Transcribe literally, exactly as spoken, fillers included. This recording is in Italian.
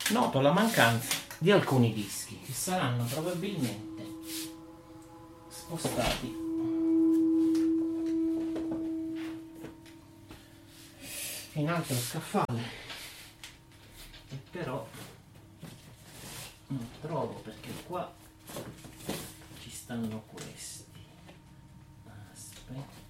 noto la mancanza di alcuni dischi che saranno probabilmente spostati in altro scaffale, e però non trovo, perché qua ci stanno questi. Aspetta.